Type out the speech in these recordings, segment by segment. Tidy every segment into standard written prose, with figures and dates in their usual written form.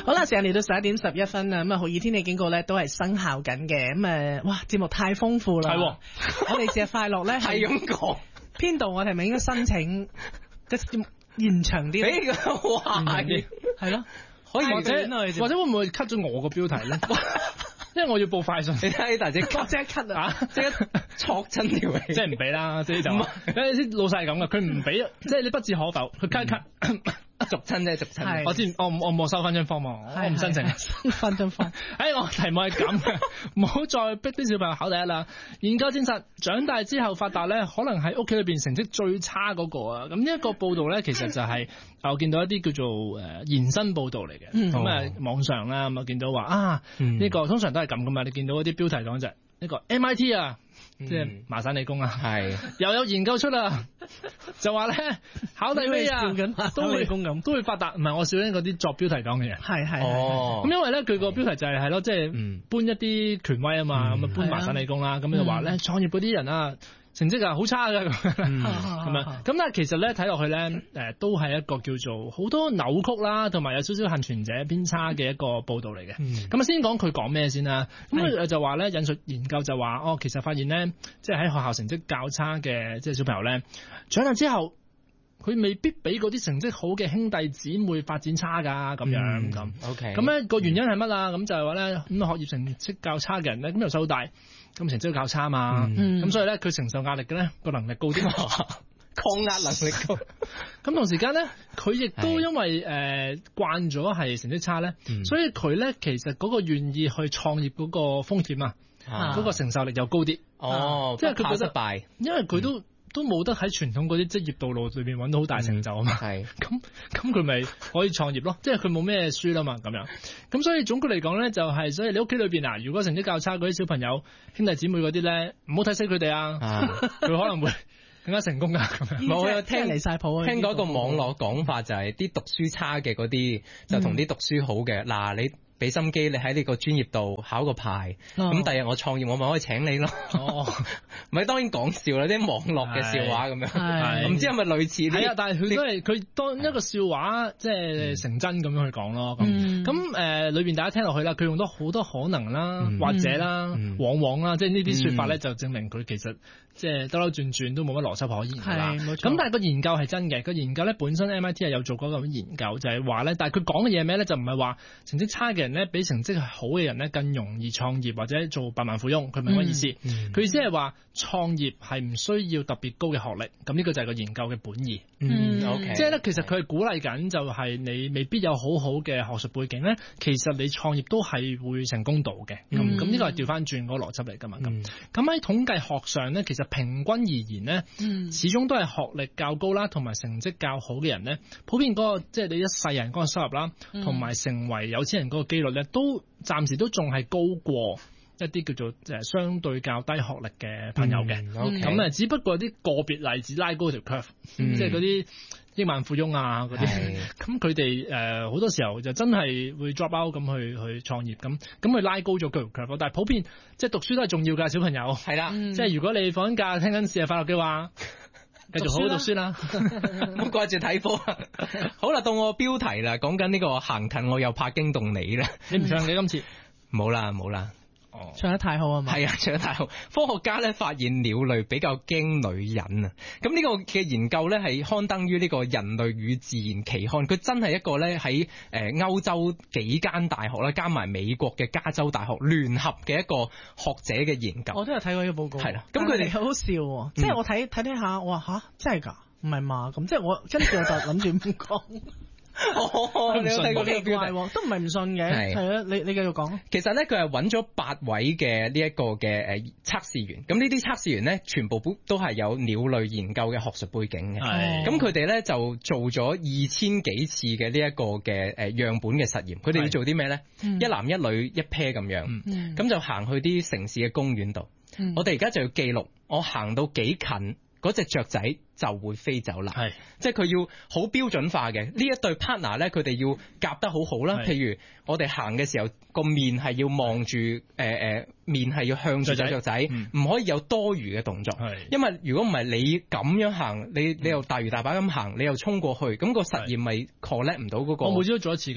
好啦，時間嚟到11:11啦，咁啊酷熱天氣警告咧都係生效緊嘅，咁哇節目太豐富啦， 係我哋節日快樂咧係咁講， 編導我哋係咪應該申請嘅延長啲？ 俾個話係咯， 可以或者會唔會 cut 咗我個標題咧？因為我要報快訊， 你睇大隻即刻 cut 啊！ 即刻戳親條氣， 即係唔俾啦，即係就啲老細係咁噶，佢唔俾，即係你不置可否，佢 cut。 逐親啫，逐親。 我知，我冇收翻張方嘛，我唔申請。 翻張方。 我題目係咁嘅，唔好再逼啲小朋友考第一啦。研究證實，長大之後發達咧，可能喺屋企裏邊成績最差嗰個啊。咁呢一個報道咧，其實就係我見到一啲叫做延伸報道嚟嘅。咁網上啦，咁啊見到話呢個通常都係咁噶嘛。你見到嗰啲標題講就係呢個 MIT 啊。即係麻省理工啊，係又有研究出啦，就話咧考第尾啊，都會發達，唔係我笑緊嗰啲作標題講嘅嘢，係咁因為咧佢個標題就係咯，即係搬一啲權威啊嘛，咁啊搬麻省理工啦，咁就話咧創業嗰啲人啊。成績啊好差㗎咁樣，咁但係其實咧睇落去咧，都係一個叫做好多扭曲啦，同埋有少少幸存者偏差嘅一個報道嚟嘅。咁先講佢講咩先啦。咁佢就話咧引述研究就話，其實發現咧，即係喺學校成績較差嘅即係小朋友咧，長大之後佢未必比嗰啲成績好嘅兄弟姊妹發展差㗎咁樣咁。OK。咁咧個原因係乜啊？咁就係話咧，咁學業成績較差嘅人咧，咁由細到大。咁成績較差嘛，咁所以咧佢承受壓力嘅咧個能力高啲， 抗壓能力高。 咁同時間咧，佢亦都因為慣咗係成績差咧，所以佢咧其實嗰個願意去創業嗰個風險啊，嗰個承受力又高啲。即係佢覺得失敗，因為佢都冇得喺傳統嗰啲職業道路裏邊揾到好大成就啊嘛，咁佢咪可以創業咯，即係佢冇咩輸啦嘛，咁樣，咁所以總括嚟講咧，就係所以你屋企裏邊如果成績較差嗰啲小朋友兄弟姊妹嗰啲咧，唔好睇死佢哋啊，佢可能會更加成功噶。 我有聽離晒譜，聽過一個網絡講法就係啲讀書差嘅嗰啲就同啲讀書好嘅嗱你。俾心機，你喺呢個專業度考個牌，咁第日我創業，我咪可以請你咯。咪當然講笑啦，啲網絡嘅笑話咁樣。唔知係咪類似啲？係啊，但係佢都係佢當一個笑話，即係成真咁樣去講咯。咁裏邊大家聽落去啦，佢用到好多可能啦，或者啦，往往啦，即係呢啲説法咧，就證明佢其實即係兜兜轉轉都冇乜邏輯可言㗎啦。咁但係個研究係真嘅，個研究咧本身 MIT 係有做過一個研究，就係話咧，但係佢講嘅嘢咩咧，就唔係話成績差嘅人咧比成績好嘅人咧更容易創業或者做百萬富翁，佢唔係乜意思。佢意思係話創業係唔需要特別高嘅學歷，咁呢個就係個研究嘅本意。OK，即係咧，其實佢係鼓勵緊就係你未必有好好嘅學術背景咧，其實你創業都係會成功到嘅。咁呢個係調翻轉嗰個邏輯嚟㗎嘛。咁喺統計學上咧，其實平均而言咧，始終都係學歷較高啦，同埋成績較好嘅人咧，普遍嗰個即係你一世人嗰個收入啦，同埋成為有錢人嗰個機率咧，都暫時都仲係高過一啲叫做相對較低學歷嘅朋友嘅。咁只不過啲個別例子拉高條 curve，即係嗰啲億萬富翁啊嗰啲，咁佢哋好多時候就真係會 drop out 咁去創業，咁佢拉高咗條 curve。但係普遍即係讀書都係重要㗎，小朋友係啦，即係如果你放緊假聽緊事日快樂嘅話，繼續好好讀書啦，唔好掛住睇波。好啦，到我標題啦，講緊呢個行近我又怕驚動你啦。 你唔唱嘅今次？ 冇啦。 唱得太好啊嘛！ 係啊，唱得太好。科學家咧發現鳥類比較驚女人啊！咁呢個嘅研究咧係刊登於呢個《人類與自然》期刊，佢真係一個咧喺歐洲幾間大學啦，加埋美國嘅加州大學聯合嘅一個學者嘅研究。 我都有睇過呢個報告。係啦， 咁佢哋好好笑，即係我睇下，我話吓真係㗎，唔係嘛？咁即係我跟住我就諗住唔講。 你有睇過呢個標題？ 都唔係唔信嘅，係啊，你繼續講。 其實咧，佢係揾咗8位嘅呢一個嘅測試員，咁呢啲測試員咧，全部都係有鳥類研究嘅學術背景嘅。咁佢哋咧就做咗2000幾次嘅呢一個嘅樣本嘅實驗。佢哋要做啲咩咧？一男一女一 pair 咁樣，咁就行去啲城市嘅公園度。我哋而家就要記錄我行到幾近。嗰隻雀仔就會飛走啦，即係佢要好標準化嘅。呢一對 partner 咧，佢哋要夾得好好啦。譬如我哋行嘅時候，個面係要望住面係要向住隻雀仔，唔可以有多餘嘅動作。因為如果唔係你咁樣行，你又大魚大擺咁行，你又衝過去，咁個實驗咪 collect 唔到嗰個。 我每朝都做一次㗎。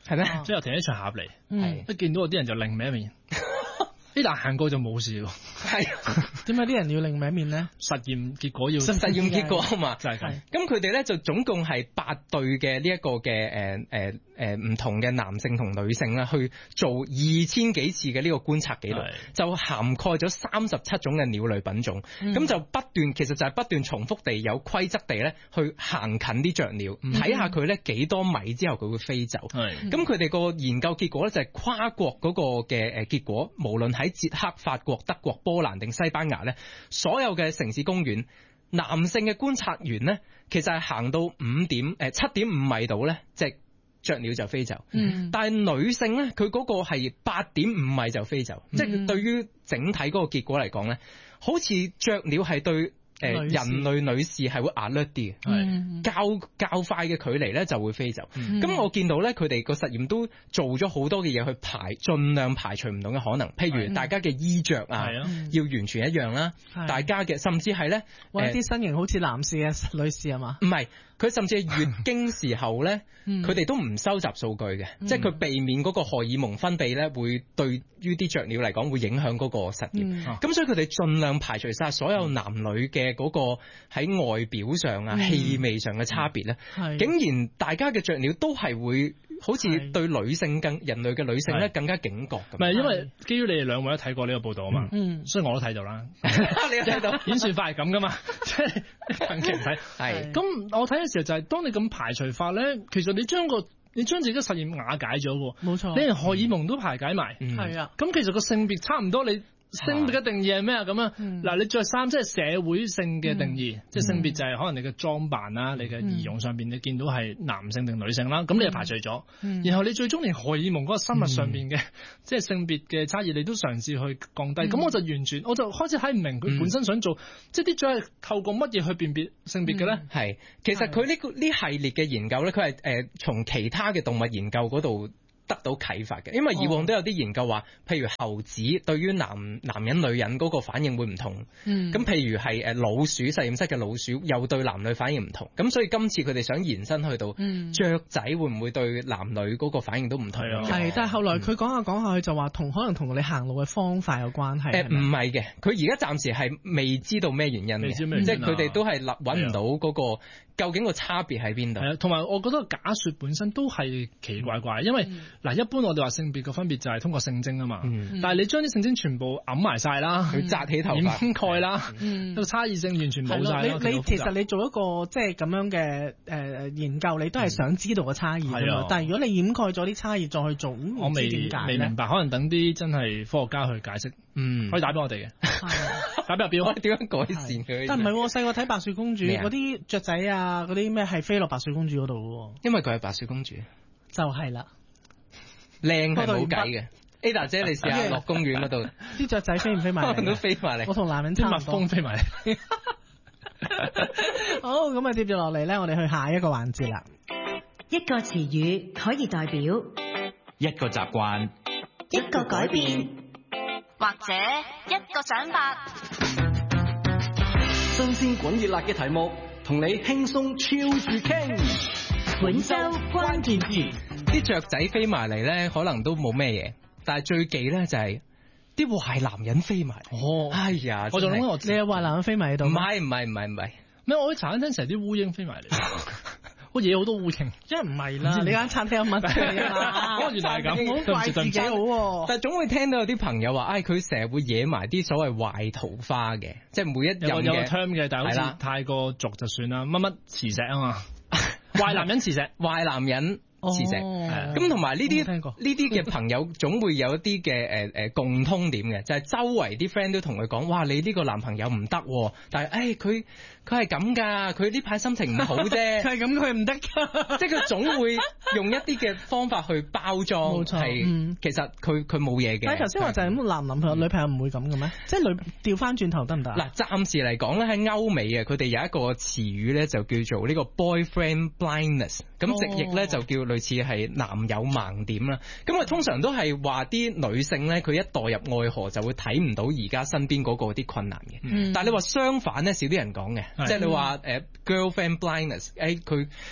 係咩？ 即係停一場合嚟， 嗯一見到嗰啲人就另歪一面。呢但行過就冇事喎。 係點解啲人要另一面咧？ 實驗結果要實驗結果啊嘛， 就係咁。 咁佢哋咧就總共係8對嘅呢一個嘅唔同嘅男性同女性啦，去做2000幾次嘅呢個觀察記錄，就涵蓋咗37種嘅鳥類品種，咁就不斷其實就係不斷重複地有規則地咧去行近啲雀鳥，睇下佢咧幾多米之後佢會飛走。咁佢哋個研究結果咧就係跨國嗰個嘅結果，無論喺捷克、法國、德國、波蘭定西班牙咧，所有嘅城市公園，男性嘅觀察員咧，其實係行到7.5米度咧，隻雀鳥就飛走。但係女性咧，佢嗰個係8.5米就飛走，即係對於整體嗰個結果嚟講咧，好似雀鳥係對人類女士係會alert啲嘅，較快嘅距離咧就會飛走。咁我見到咧，佢哋個實驗都做咗好多嘅嘢去盡量排除唔同嘅可能，譬如大家嘅衣着啊，要完全一樣啦，大家嘅甚至係咧， 啲身形好似男士嘅女士係嘛？ 唔係。佢甚至係月經時候咧，佢哋都唔收集數據嘅，即係佢避免嗰個荷爾蒙分泌咧，會對於啲雀鳥嚟講會影響嗰個實驗。咁所以佢哋盡量排除晒所有男女嘅嗰個喺外表上啊、氣味上嘅差別咧。竟然大家嘅雀鳥都係會好似對女性人類嘅女性咧更加警覺咁。 唔係因為基於你哋兩位都睇過呢個報導啊嘛，所以我都睇到啦。 你都睇到演算法係咁噶嘛，即係近期睇。係咁，我睇嘅時候就係當你咁排除法咧，其實你將自己嘅實驗瓦解咗喎。冇錯，你連荷爾蒙都排解埋。係啊，咁其實個性別差唔多你。性別嘅定義係咩啊？咁啊，嗱，你着衫即係社會性嘅定義，即係性別就係可能你嘅裝扮啦，你嘅儀容上邊你見到係男性定女性啦，咁你就排除咗。然後你最終連荷爾蒙嗰個生物上邊嘅即係性別嘅差異，你都嘗試去降低。咁我就開始睇唔明佢本身想做，即係啲雀係透過乜嘢去辨別性別嘅咧？係，其實佢呢系列嘅研究咧，佢係從其他嘅動物研究嗰度得到啟發嘅，因為以往都有啲研究話，譬如猴子對於男人女人嗰個反應會唔同，咁譬如係老鼠實驗室嘅老鼠又對男女反應唔同，咁所以今次佢哋想延伸去到雀仔會唔會對男女嗰個反應都唔同？ 係，但係後來佢講下佢就話可能同你行路嘅方法有關係。 唔係嘅，佢而家暫時係未知道咩原因嘅，即係佢哋都係揾唔到嗰個究竟個差別喺邊度。係啊，同埋我覺得假説本身都係奇怪怪，因為嗱，一般我哋話性別嘅分別就係通過性徵啊嘛，但係你將啲性徵全部揞埋晒啦，佢紮起頭髮掩蓋啦，個差異性完全冇晒。 你其實你做一個即係咁樣嘅研究，你都係想知道個差異㗎嘛。但係如果你掩蓋咗啲差異再去做， 我未明白，可能等啲真係科學家去解釋，可以打俾我哋嘅，打俾阿表， 點樣改善佢？ 但唔係喎，細個睇白雪公主嗰啲雀仔啊，嗰啲咩係飛落白雪公主嗰度喎？ 因為佢係白雪公主， 就係啦。靚係冇計嘅 ，Ada 姐你試下落公園嗰度， 啲雀仔飛唔飛埋嚟？ 都飛埋嚟。 我同男人差唔多。 蜜蜂飛埋嚟。 好，咁啊接住落嚟咧，我哋去下一個環節啦。 一個詞語可以代表一個習慣、 一個改變， 或者一個想法。 新鮮滾熱辣嘅題目，同你輕鬆超住傾。 本周關鍵詞。 啲雀仔飛埋嚟咧，可能都冇咩嘢，但係最忌咧就係啲壞男人飛埋嚟。 哦， 哎呀， 我就諗你有壞男人飛埋喺度？ 唔係， 咩？我喺茶餐廳成日啲烏蠅飛埋嚟，我惹好多烏蠅， 因為唔係啦，你間餐廳有問題啊嘛。 原來係咁，好怪自己好。 但係總會聽到有啲朋友話，佢成日會惹埋啲所謂壞桃花嘅，即係每一任有個 term 嘅，但係好似太過俗就算啦。乜乜磁石啊嘛，壞男人磁石， 壞男人。磁石，咁同埋呢啲嘅朋友總會有一啲嘅共通點嘅，就係周圍啲 friend 都同佢講，哇！你呢個男朋友唔得，但係佢係咁㗎，佢呢排心情唔好啫， 佢係咁佢唔得㗎， 即係佢總會用一啲嘅方法去包裝， 冇錯， 其實佢冇嘢嘅。 但係頭先話就係咁，男朋友女朋友唔會咁嘅咩？即係調翻轉頭得唔得？ 嗱，暫時嚟講咧，喺歐美啊，佢哋有一個詞語咧，就叫做呢個 boyfriend blindness，咁直譯咧就叫類似係男友盲點啦。咁啊，通常都係話啲女性咧，佢一墮入愛河就會睇唔到而家身邊嗰個啲困難嘅。但係你話相反咧，少啲人講嘅，即係你話girlfriend blindness，佢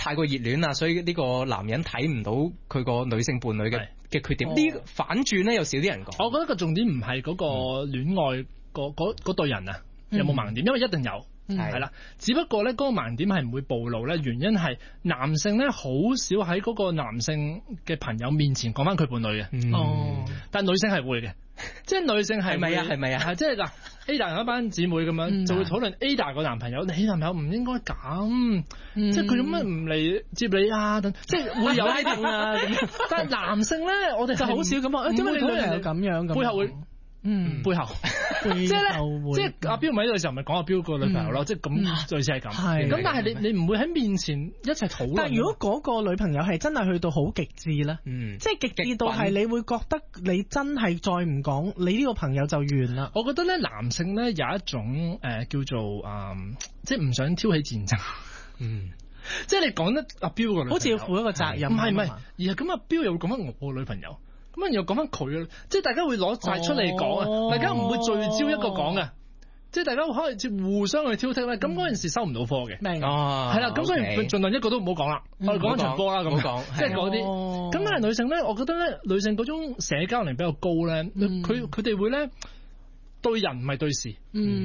太過熱戀啦，所以呢個男人睇唔到佢個女性伴侶嘅缺點。呢反轉咧有少啲人講。 我覺得個重點唔係嗰個戀愛嗰對人啊有冇盲點，因為一定有。係啦，只不過咧嗰個盲點係唔會暴露咧，原因係男性咧好少喺嗰個男性嘅朋友面前講翻佢伴侶嘅。哦，但女性係會嘅，即係女性係咪啊？係咪啊？即係嗱 ，Ada 有一班姊妹咁樣就會討論 Ada 個男朋友，你男朋友唔應該咁，即係佢做乜唔嚟接你啊？等即係會有呢啲啊。但係男性咧，我哋就好少咁啊，點解你女朋友咁樣？背後會。背後即係阿彪咪呢個時候咪講阿彪個女朋友咯，即係咁類似係咁。咁但係你唔會喺面前一齊討論。但係如果嗰個女朋友係真係去到好極致咧，即係極致到係你會覺得你真係再唔講，你呢個朋友就完啦。我覺得咧男性咧有一種叫做即係唔想挑起戰爭。即係你講得阿彪個女朋友好似要負一個責任。唔係，而係咁阿彪又會講翻我個女朋友。咁啊又講翻佢，即係大家會攞晒出嚟講啊，大家唔會聚焦一個講嘅，即係大家可能互相去挑剔咧，咁嗰陣時收唔到貨嘅，明係啦，咁所以盡量一個都唔好講啦，我哋講場波啦，咁講，即係嗰啲。咁但係女性咧，我覺得咧，女性嗰種社交能力比較高咧，佢哋會咧對人唔係對事，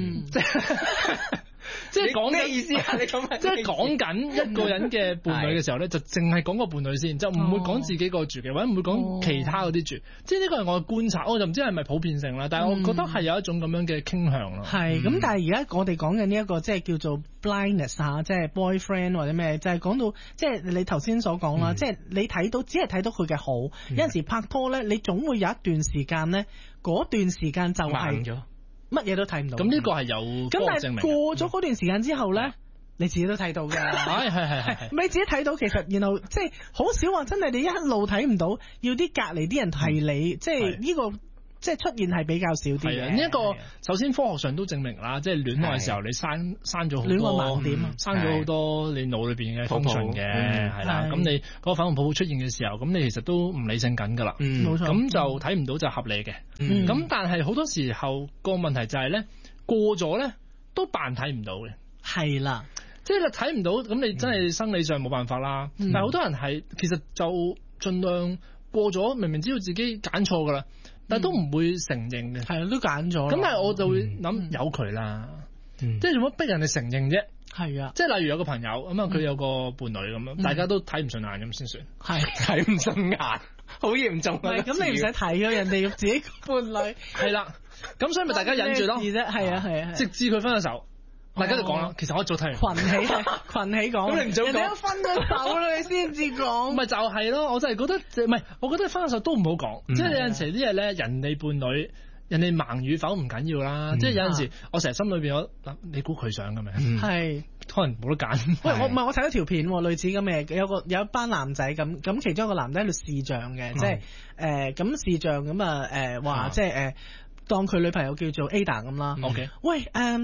即係講咩意思啊？你講即係講緊一個人嘅伴侶嘅時候咧，就淨係講個伴侶先，就唔會講自己個住嘅，或者唔會講其他嗰啲住。即係呢個係我嘅觀察，我就唔知係咪普遍性啦。但係我覺得係有一種咁樣嘅傾向咯。係咁，但係而家我哋講緊呢一個即係叫做 blindness 啊，即係 boyfriend 或者咩，就係講到即係你頭先所講啦，即係你睇到只係睇到佢嘅好。有陣時拍拖咧，你總會有一段時間咧，嗰段時間就係乜嘢都睇唔到。咁呢個係有科學證明。咁但係過咗嗰段時間之後咧，你自己都睇到嘅。係。你自己睇到其實，然後即係好少話真係你一路睇唔到，要啲隔離啲人提你，即係呢個即係出現係比較少啲嘅。呢一個首先科學上都證明啦，即係戀愛嘅時候你刪咗好多戀愛盲點，刪咗好多你腦裏邊嘅風訊嘅，係啦。咁你嗰個粉紅泡泡出現嘅時候，咁你其實都唔理性緊㗎啦。冇錯。咁就睇唔到就合理嘅。咁但係好多時候個問題就係咧，過咗咧都扮睇唔到嘅。係啦。即係你睇唔到，咁你真係生理上冇辦法啦。但係好多人係其實就盡量過咗，明明知道自己揀錯㗎啦。但係都唔會承認嘅，係啊，都揀咗。咁但係我就會諗由佢啦，即係做乜逼人哋承認啫？係啊，即係例如有個朋友咁啊，佢有個伴侶咁樣，大家都睇唔順眼咁先算，係睇唔順眼，好嚴重。係咁，你唔使睇嘅，人哋自己伴侶係啦。咁所以咪大家忍住咯，係啊，直至佢分咗手。大家就講啦，其實我早睇完群起講，咁你唔早講，人哋都分咗手啦，你先至講，咪就係咯，我真係覺得唔係，我覺得分咗手都唔好講，即係有陣時啲嘢咧，人哋伴侶，人哋盲與否唔緊要啦，即係有陣時我成日心裏邊我諗，你估佢想嘅咩？係可能冇得揀。喂，我唔係我睇咗條片，類似咁嘅，有一班男仔咁其中一個男仔喺度視像嘅，即係咁視像咁話即係當佢女朋友叫做 Ada 咁啦。OK， 喂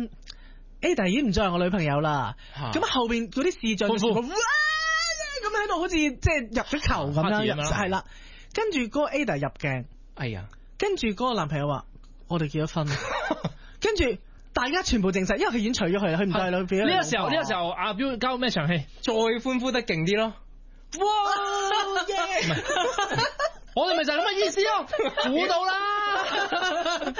Ada 已經唔再係我女朋友啦，咁後邊嗰啲視像哇咁喺度好似即係入咗球咁樣，係啦，跟住嗰個 Ada 入鏡，哎呀，跟住嗰個男朋友話我哋結咗婚，跟住大家全部證實，因為佢已經娶咗佢啦，佢唔再係女朋友。呢個時候阿彪交咩場戲？再歡呼得勁啲咯，哇耶！我哋咪就係咁嘅意思咯，估到啦。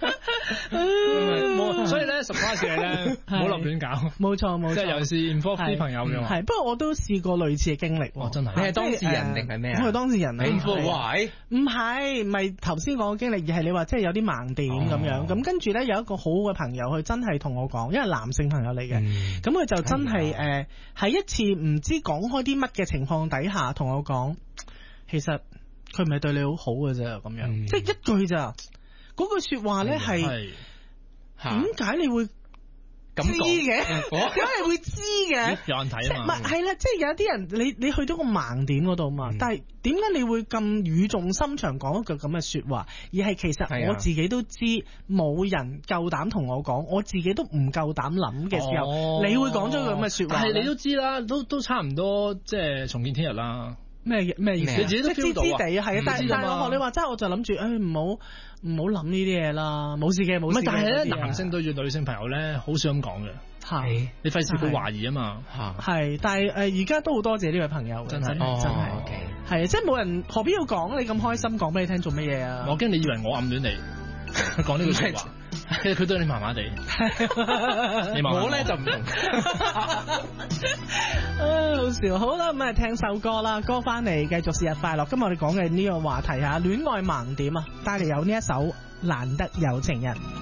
所以咧 surprise 嘅咧，唔好立亂搞。冇錯，即係尤其是 involve 啲朋友嘅。係，不過我都試過類似嘅經歷。真係。你係當事人定係咩啊？我係當事人啊。唔係頭先講嘅經歷，而係你話即係有啲盲點咁樣。咁跟住咧有一個好嘅朋友，佢真係同我講，因為男性朋友嚟嘅。咁佢就真係喺一次唔知講開啲乜嘅情況底下，同我講，其實。佢唔係對你好好嘅啫，咁樣，即係一句咋？嗰句說話咧係點解你會知嘅？點解你會知嘅？有人睇啊嘛，係啦，即係有啲人你去到個盲點嗰度嘛，但係點解你會咁語重心長講一句咁嘅說話？而係其實我自己都知，冇人夠膽同我講，我自己都唔夠膽諗嘅時候，你會講咗句咁嘅說話？係你都知啦，都差唔多，即係重見天日啦。咩意思？你自己都 feel 到啊？係啊，但係我學你話齋，我就諗住，唔好諗呢啲嘢啦，冇事嘅。但係咧，男性對住女性朋友咧，好少咁講嘅。 係你費事佢懷疑啊嘛。 係，但係而家都好多謝呢位朋友，真係係，即係冇人何必要講你咁開心，講俾你聽做乜嘢啊？ 我驚你以為我暗戀你，講呢句説話。其實佢對你麻麻地，我咧就唔同。 好笑，好啦，咁啊聽首歌啦，歌翻嚟繼續節日快樂。今日我哋講嘅呢個話題嚇戀愛盲點啊，帶嚟有呢一首難得有情人。